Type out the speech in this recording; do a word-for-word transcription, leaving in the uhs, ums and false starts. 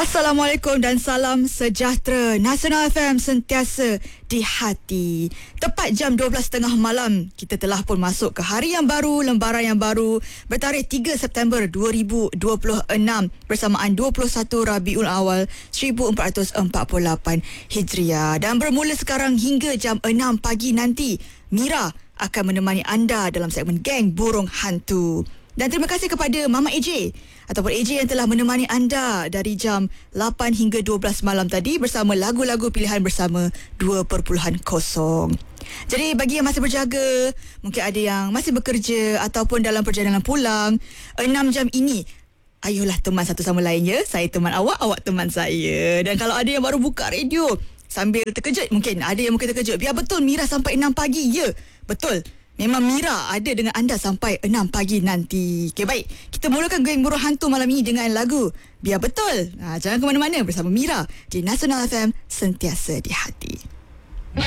Assalamualaikum dan salam sejahtera. Nasional F M sentiasa di hati. Tepat jam dua belas tiga puluh malam, kita telah pun masuk ke hari yang baru, lembaran yang baru bertarikh tiga September dua ribu dua puluh enam bersamaan dua puluh satu Rabiul Awal seribu empat ratus empat puluh lapan Hijriah. Dan bermula sekarang hingga jam enam pagi nanti, Mira akan menemani anda dalam segmen Geng Burung Hantu. Dan terima kasih kepada Mama A J ataupun A J yang telah menemani anda dari jam lapan hingga dua belas malam tadi bersama lagu-lagu pilihan bersama dua kosong. Jadi bagi yang masih berjaga, mungkin ada yang masih bekerja ataupun dalam perjalanan pulang, enam jam ini ayolah teman satu sama lain ya. Saya teman awak, awak teman saya. Dan kalau ada yang baru buka radio sambil terkejut, mungkin ada yang mungkin terkejut, biar betul Mira sampai enam pagi. Ya, betul. Memang Mira ada dengan anda sampai enam pagi nanti. Okey, baik. Kita mulakan Geng Burung Hantu malam ini dengan lagu Biar Betul. Ha, jangan ke mana-mana bersama Mira di Nasional F M, sentiasa di hati.